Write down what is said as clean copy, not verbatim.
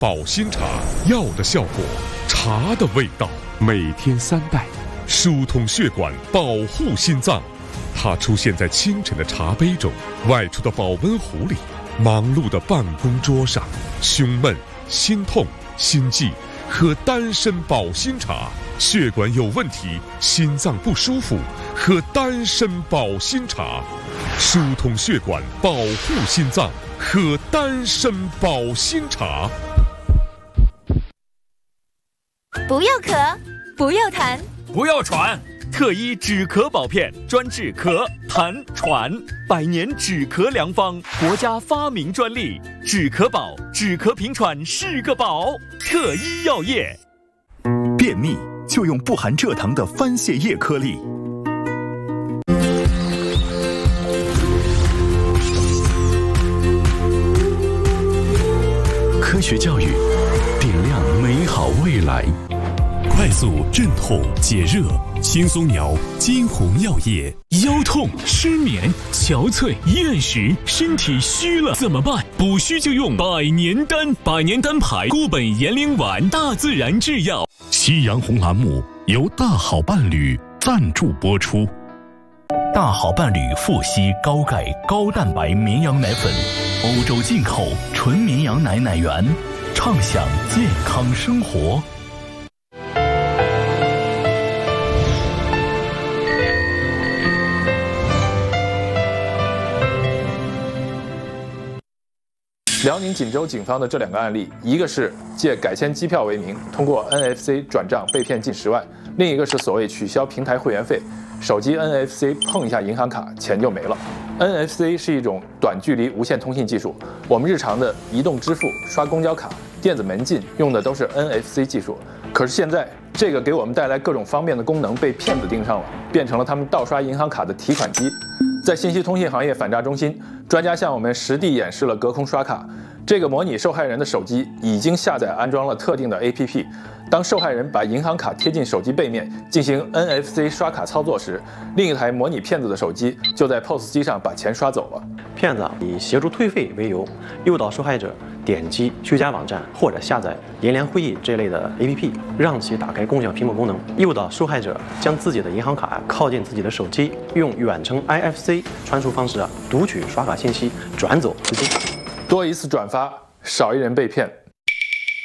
保心茶，药的效果，茶的味道，每天3袋，疏通血管，保护心脏。它出现在清晨的茶杯中，外出的保温壶里，忙碌的办公桌上。胸闷、心痛、心悸，喝丹参保心茶。血管有问题，心脏不舒服，喝丹参保心茶。疏通血管，保护心脏，喝丹参保心茶。 不要咳，不要痰， 不要喘，特医止咳保片，专治咳、痰、喘，100年止咳良方，国家发明专利，止咳宝，止咳平喘是个宝。特医药业。 便秘就用不含蔗糖的番泻叶颗粒。科学教育，点亮美好未来。 快速镇痛解热，轻松摇金红药业。腰痛、失眠、憔悴、厌食，身体虚了怎么办？补虚就用百年丹，百年丹牌固本延龄丸，大自然制药。 夕阳红栏目由大好伴侣赞助播出。 大好伴侣富硒高钙高蛋白绵羊奶粉，欧洲进口纯绵羊奶奶源，畅享健康生活。 辽宁锦州警方的这2个案例，一个是借改签机票为名，通过 NFC 转账被骗近10万；另一个是所谓取消平台会员费，手机 NFC 碰一下银行卡，钱就没了。NFC 是一种短距离无线通信技术，我们日常的移动支付、刷公交卡、电子门禁用的都是 NFC 技术。可是现在，这个给我们带来各种方便的功能被骗子盯上了，变成了他们盗刷银行卡的提款机。在信息通信行业反诈中心，专家向我们实地演示了隔空刷卡。这个模拟受害人的手机已经下载安装了特定的 APP。当受害人把银行卡贴近手机背面进行 NFC 刷卡操作时，另一台模拟骗子的手机就在 POS 机上把钱刷走了。 骗子以协助退费为由，诱导受害者点击虚假网站或者下载连连会议这类的 APP， 让其打开共享屏幕功能，诱导受害者将自己的银行卡靠近自己的手机，用远程 IFC 传输方式读取刷卡信息，转走资金。 多一次转发，少一人被骗。